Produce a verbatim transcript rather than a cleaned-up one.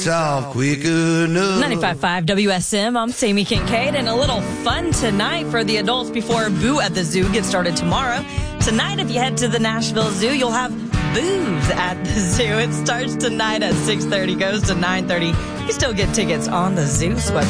Solve quick enough. ninety-five point five W S M, I'm Sammy Kincaid, and a little fun tonight for the adults before Boo at the Zoo gets started tomorrow. Tonight, if you head to the Nashville Zoo, you'll have booze at the zoo. It starts tonight at six thirty, goes to nine thirty. You can still get tickets on the Zoo's website.